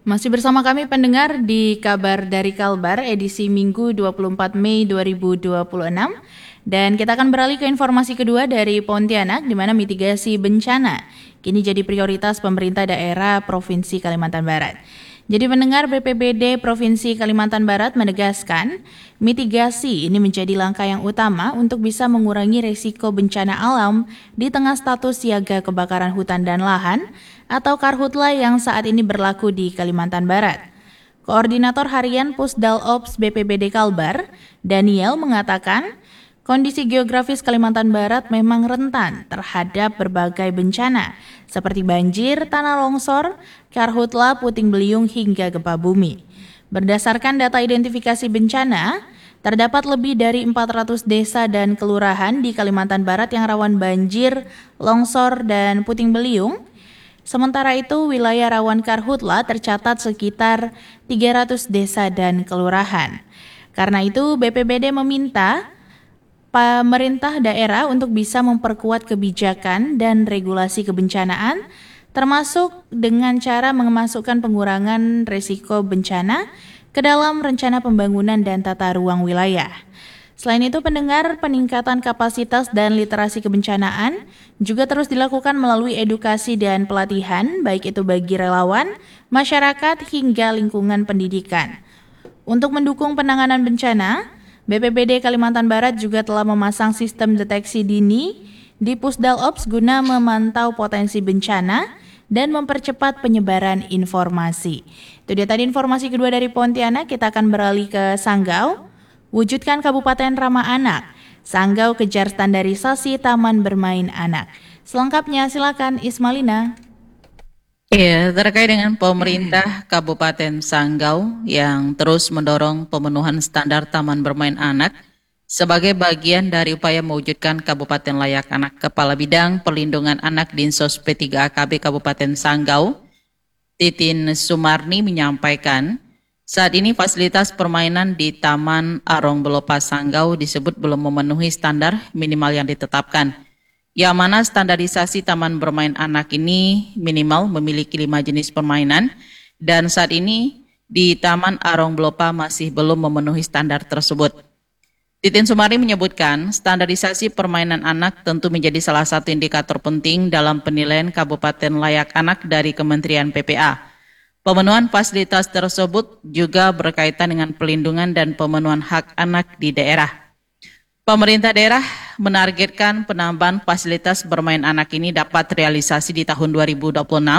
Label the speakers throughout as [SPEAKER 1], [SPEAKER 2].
[SPEAKER 1] Masih bersama kami pendengar di Kabar dari Kalbar edisi Minggu 24 Mei 2026 dan kita akan beralih ke informasi kedua dari Pontianak di mana mitigasi bencana kini jadi prioritas pemerintah daerah Provinsi Kalimantan Barat. Jadi pendengar BPBD Provinsi Kalimantan Barat menegaskan mitigasi ini menjadi langkah yang utama untuk bisa mengurangi resiko bencana alam di tengah status siaga kebakaran hutan dan lahan atau Karhutla yang saat ini berlaku di Kalimantan Barat. Koordinator Harian Pusdal Ops BPBD Kalbar, Daniel mengatakan, kondisi geografis Kalimantan Barat memang rentan terhadap berbagai bencana, seperti banjir, tanah longsor, karhutla, puting beliung, hingga gempa bumi. Berdasarkan data identifikasi bencana, terdapat lebih dari 400 desa dan kelurahan di Kalimantan Barat yang rawan banjir, longsor, dan puting beliung. Sementara itu, wilayah rawan karhutla tercatat sekitar 300 desa dan kelurahan. Karena itu, BPBD meminta pemerintah daerah untuk bisa memperkuat kebijakan dan regulasi kebencanaan, termasuk dengan cara memasukkan pengurangan risiko bencana ke dalam rencana pembangunan dan tata ruang wilayah. Selain itu, pendengar peningkatan kapasitas dan literasi kebencanaan juga terus dilakukan melalui edukasi dan pelatihan, baik itu bagi relawan, masyarakat, hingga lingkungan pendidikan. Untuk mendukung penanganan bencana, BPBD Kalimantan Barat juga telah memasang sistem deteksi dini di Pusdal Ops guna memantau potensi bencana dan mempercepat penyebaran informasi. Itu dia tadi informasi kedua dari Pontianak, kita akan beralih ke Sanggau. Wujudkan Kabupaten Ramah Anak, Sanggau kejar standarisasi taman bermain anak. Selengkapnya silakan Ismalina.
[SPEAKER 2] Iya, terkait dengan pemerintah Kabupaten Sanggau yang terus mendorong pemenuhan standar taman bermain anak sebagai bagian dari upaya mewujudkan Kabupaten Layak Anak, Kepala Bidang Perlindungan Anak Dinsos P3AKB Kabupaten Sanggau, Titin Sumarni menyampaikan, saat ini fasilitas permainan di Taman Arong Belopa Sanggau disebut belum memenuhi standar minimal yang ditetapkan. Yang mana standarisasi taman bermain anak ini minimal memiliki 5 jenis permainan dan saat ini di Taman Arong Belopa masih belum memenuhi standar tersebut. Titin Sumari menyebutkan standarisasi permainan anak tentu menjadi salah satu indikator penting dalam penilaian Kabupaten Layak Anak dari Kementerian PPA. Pemenuhan fasilitas tersebut juga berkaitan dengan pelindungan dan pemenuhan hak anak di daerah. Pemerintah daerah menargetkan penambahan fasilitas bermain anak ini dapat realisasi di tahun 2026,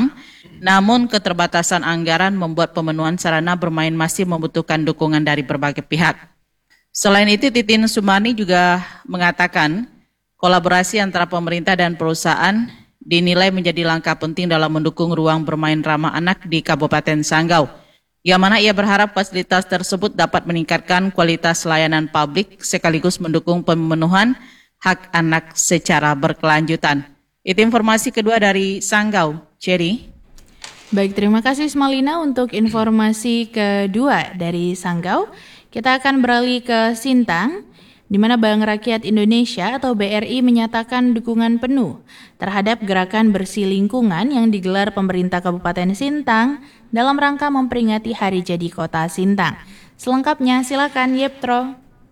[SPEAKER 2] namun keterbatasan anggaran membuat pemenuhan sarana bermain masih membutuhkan dukungan dari berbagai pihak. Selain itu, Titin Sumani juga mengatakan kolaborasi antara pemerintah dan perusahaan dinilai menjadi langkah penting dalam mendukung ruang bermain ramah anak di Kabupaten Sanggau, yang mana ia berharap fasilitas tersebut dapat meningkatkan kualitas layanan publik sekaligus mendukung pemenuhan hak anak secara berkelanjutan. Itu informasi kedua dari Sanggau, Cherry.
[SPEAKER 1] Baik, terima kasih Ismalina untuk informasi kedua dari Sanggau. Kita akan beralih ke Sintang, di mana Bank Rakyat Indonesia atau BRI menyatakan dukungan penuh terhadap gerakan bersih lingkungan yang digelar pemerintah Kabupaten Sintang dalam rangka memperingati Hari Jadi Kota Sintang. Selengkapnya silakan Yeptro.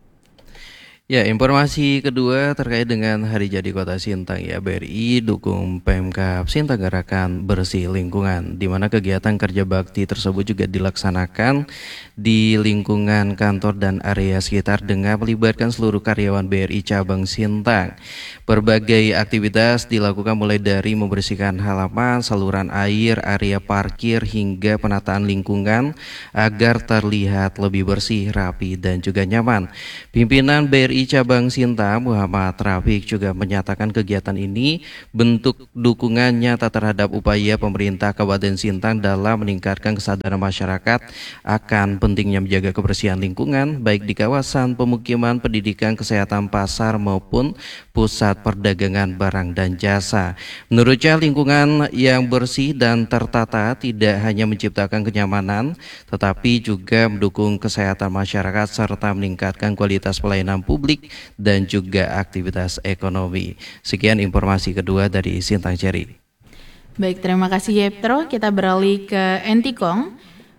[SPEAKER 3] Ya, informasi kedua terkait dengan Hari Jadi Kota Sintang ya, BRI dukung Pemkab Sintang gerakan bersih lingkungan, di mana kegiatan kerja bakti tersebut juga dilaksanakan di lingkungan kantor dan area sekitar dengan melibatkan seluruh karyawan BRI cabang Sintang. Berbagai aktivitas dilakukan mulai dari membersihkan halaman, saluran air, area parkir hingga penataan lingkungan agar terlihat lebih bersih, rapi dan juga nyaman. Pimpinan BRI cabang Sintang Muhammad Rafiq juga menyatakan kegiatan ini bentuk dukungan nyata terhadap upaya pemerintah Kabupaten Sintang dalam meningkatkan kesadaran masyarakat akan pentingnya menjaga kebersihan lingkungan baik di kawasan pemukiman, pendidikan, kesehatan, pasar maupun pusat perdagangan barang dan jasa. Menurutnya lingkungan yang bersih dan tertata tidak hanya menciptakan kenyamanan tetapi juga mendukung kesehatan masyarakat serta meningkatkan kualitas pelayanan publik dan juga aktivitas ekonomi. Sekian informasi kedua dari Sintang Cherry.
[SPEAKER 1] Baik, terima kasih Yeptro. Kita beralih ke Entikong.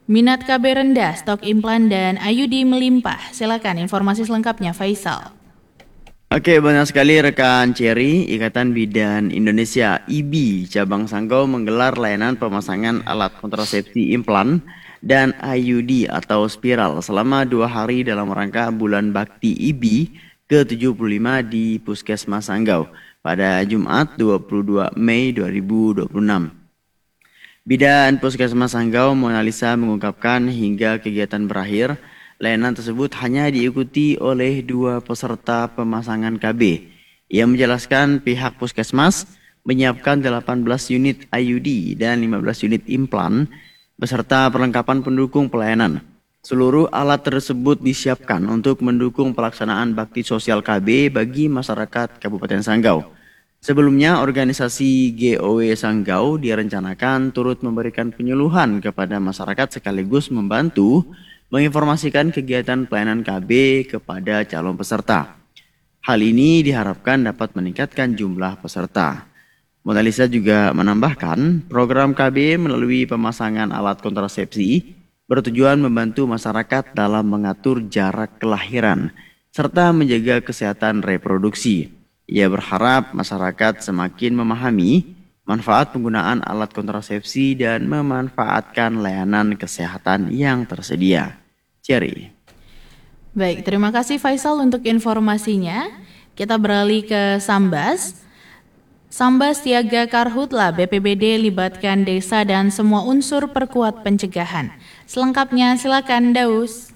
[SPEAKER 1] Minat KB rendah, stok implan dan IUD melimpah. Silakan informasi selengkapnya Faisal.
[SPEAKER 4] Oke, benar sekali rekan Cherry. Ikatan Bidan Indonesia IBI Cabang Sanggau menggelar layanan pemasangan alat kontrasepsi implan dan IUD atau spiral selama 2 hari dalam rangka Bulan Bakti IBI ke-75 di Puskesmas Sanggau pada Jumat 22 Mei 2026. Bidan Puskesmas Sanggau Mona Lisa mengungkapkan hingga kegiatan berakhir, layanan tersebut hanya diikuti oleh 2 peserta pemasangan KB. Ia menjelaskan pihak puskesmas menyiapkan 18 unit IUD dan 15 unit implan beserta perlengkapan pendukung pelayanan. Seluruh alat tersebut disiapkan untuk mendukung pelaksanaan bakti sosial KB bagi masyarakat Kabupaten Sanggau. Sebelumnya, organisasi GOW Sanggau direncanakan turut memberikan penyuluhan kepada masyarakat sekaligus membantu menginformasikan kegiatan pelayanan KB kepada calon peserta. Hal ini diharapkan dapat meningkatkan jumlah peserta. Mona Lisa juga menambahkan, program KB melalui pemasangan alat kontrasepsi bertujuan membantu masyarakat dalam mengatur jarak kelahiran serta menjaga kesehatan reproduksi. Ia berharap masyarakat semakin memahami manfaat penggunaan alat kontrasepsi dan memanfaatkan layanan kesehatan yang tersedia. Cherry.
[SPEAKER 1] Baik, terima kasih Faisal untuk informasinya. Kita beralih ke Sambas. Sambas Siaga Karhutla BPBD libatkan desa dan semua unsur perkuat pencegahan. Selengkapnya silakan Daus.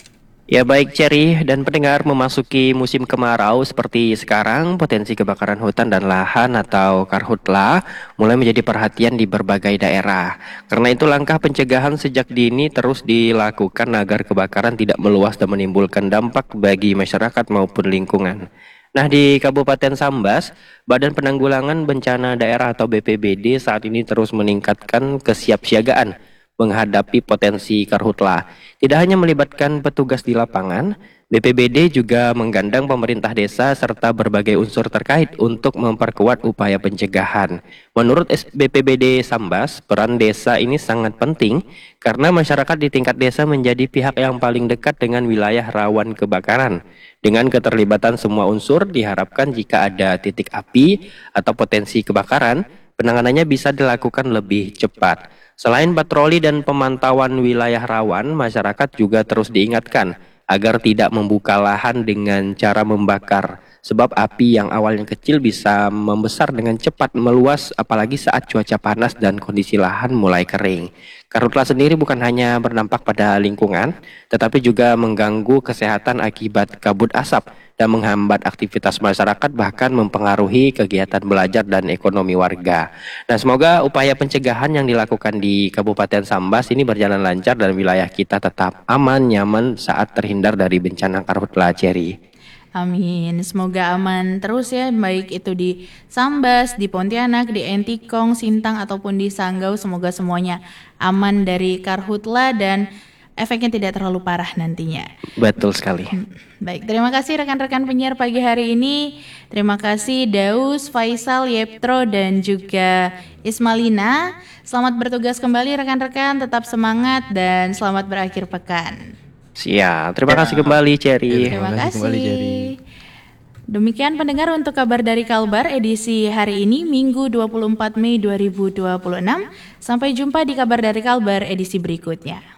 [SPEAKER 5] Ya baik Cherry dan pendengar, memasuki musim kemarau seperti sekarang, potensi kebakaran hutan dan lahan atau karhutla mulai menjadi perhatian di berbagai daerah. Karena itu langkah pencegahan sejak dini terus dilakukan agar kebakaran tidak meluas dan menimbulkan dampak bagi masyarakat maupun lingkungan. Nah, di Kabupaten Sambas, Badan Penanggulangan Bencana Daerah atau BPBD saat ini terus meningkatkan kesiapsiagaan menghadapi potensi karhutla. Tidak hanya melibatkan petugas di lapangan, BPBD juga menggandeng pemerintah desa serta berbagai unsur terkait untuk memperkuat upaya pencegahan. Menurut BPBD Sambas, peran desa ini sangat penting karena masyarakat di tingkat desa menjadi pihak yang paling dekat dengan wilayah rawan kebakaran. Dengan keterlibatan semua unsur, diharapkan jika ada titik api atau potensi kebakaran, penanganannya bisa dilakukan lebih cepat. Selain patroli dan pemantauan wilayah rawan, masyarakat juga terus diingatkan agar tidak membuka lahan dengan cara membakar. Sebab api yang awalnya kecil bisa membesar dengan cepat meluas apalagi saat cuaca panas dan kondisi lahan mulai kering. Karhutla sendiri bukan hanya berdampak pada lingkungan, tetapi juga mengganggu kesehatan akibat kabut asap dan menghambat aktivitas masyarakat bahkan mempengaruhi kegiatan belajar dan ekonomi warga. Nah, semoga upaya pencegahan yang dilakukan di Kabupaten Sambas ini berjalan lancar dan wilayah kita tetap aman, nyaman saat terhindar dari bencana karhutla, Cherry.
[SPEAKER 1] Amin, semoga aman terus ya, baik itu di Sambas, di Pontianak, di Entikong, Sintang ataupun di Sanggau. Semoga semuanya aman dari karhutla dan efeknya tidak terlalu parah nantinya.
[SPEAKER 5] Betul sekali.
[SPEAKER 1] Baik, terima kasih rekan-rekan penyiar pagi hari ini. Terima kasih Daus, Faisal, Yeptro dan juga Ismalina. Selamat bertugas kembali rekan-rekan, tetap semangat dan selamat berakhir pekan.
[SPEAKER 5] Siap, terima kasih kembali Cherry.
[SPEAKER 1] Terima kasih.
[SPEAKER 3] Kembali, Cherry.
[SPEAKER 1] Demikian pendengar untuk kabar dari Kalbar edisi hari ini Minggu 24 Mei 2026. Sampai jumpa di kabar dari Kalbar edisi berikutnya.